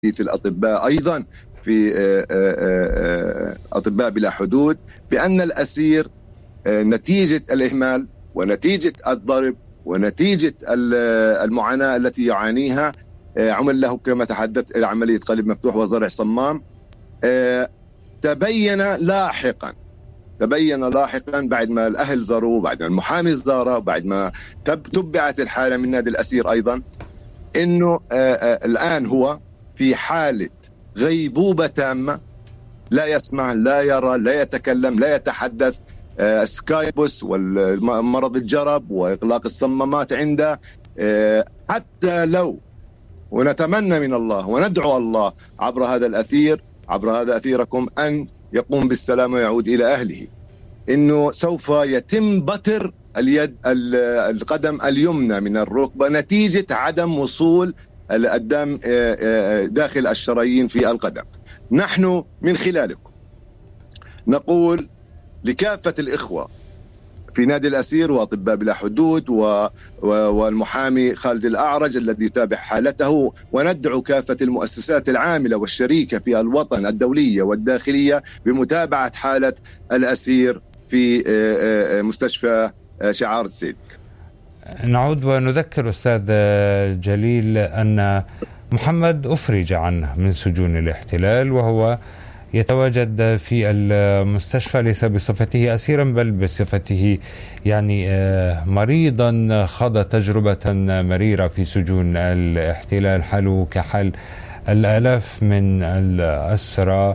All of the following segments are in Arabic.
الأطباء أيضا في أطباء بلا حدود بأن الأسير نتيجة الإهمال ونتيجة الضرب ونتيجة المعاناة التي يعانيها عمل له كما تحدث عملية قلب مفتوح وزرع صمام. تبين لاحقا بعد ما الأهل زاروه، بعد ما المحامي زاره، بعد ما تبعت الحالة من نادي الأسير أيضا، إنه الآن هو في حالة غيبوبة تامة، لا يسمع لا يرى لا يتكلم لا يتحدث، سكايبوس والمرض الجرب وإغلاق الصمامات عنده. حتى لو، ونتمنى من الله وندعو الله عبر هذا أثيركم أن يقوم بالسلام ويعود إلى أهله، إنه سوف يتم بتر القدم اليمنى من الركبة نتيجة عدم وصول الدم داخل الشرايين في القدم. نحن من خلالكم نقول لكافة الإخوة في نادي الأسير وأطباء بلا حدود والمحامي خالد الأعرج الذي يتابع حالته، وندعو كافة المؤسسات العاملة والشريكة في الوطن الدولية والداخلية بمتابعة حالة الأسير في مستشفى شعار السيد. نعود ونذكر أستاذ جليل أن محمد أفرج عنه من سجون الاحتلال وهو يتواجد في المستشفى ليس بصفته أسيرا بل بصفته يعني مريضا خاض تجربة مريرة في سجون الاحتلال، حاله كحال الآلاف من الأسرى.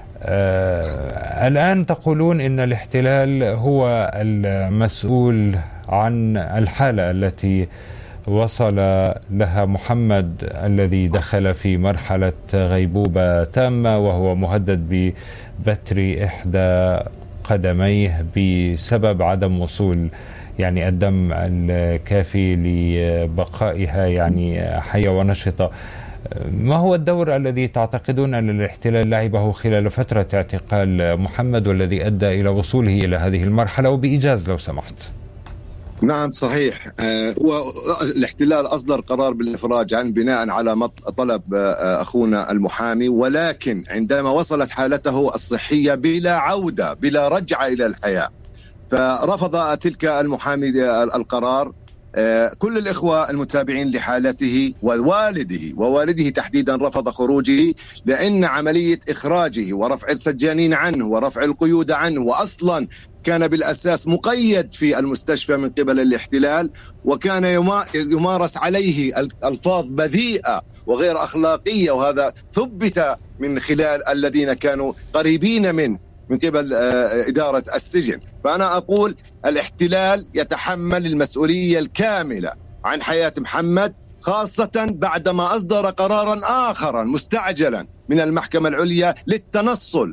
الآن تقولون إن الاحتلال هو المسؤول عن الحالة التي وصل لها محمد الذي دخل في مرحلة غيبوبة تامة وهو مهدد ببتر إحدى قدميه بسبب عدم وصول يعني الدم الكافي لبقائها يعني حية ونشطة. ما هو الدور الذي تعتقدون أن الاحتلال لعبه خلال فترة اعتقال محمد والذي أدى إلى وصوله إلى هذه المرحلة؟ وبإيجاز لو سمحت. نعم صحيح، والاحتلال أصدر قرار بالإفراج عن بناء على طلب أخونا المحامي، ولكن عندما وصلت حالته الصحية بلا عودة بلا رجعة إلى الحياة فرفض تلك المحامي القرار. كل الإخوة المتابعين لحالته ووالده تحديدا رفض خروجه، لأن عملية إخراجه ورفع السجانين عنه ورفع القيود عنه، وأصلا كان بالأساس مقيد في المستشفى من قبل الاحتلال، وكان يمارس عليه ألفاظ بذيئة وغير أخلاقية، وهذا ثبت من خلال الذين كانوا قريبين من قبل إدارة السجن. فأنا أقول الاحتلال يتحمل المسؤولية الكاملة عن حياة محمد، خاصة بعدما أصدر قرارا آخرا مستعجلا من المحكمة العليا للتنصل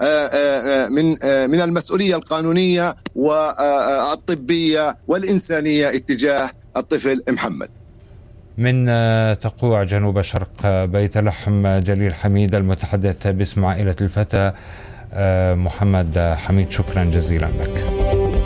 من المسؤولية القانونية والطبية والإنسانية اتجاه الطفل محمد. من تقوع جنوب شرق بيت لحم جليل حميد المتحدث باسم عائلة الفتى محمد حميد، شكرا جزيلا لك.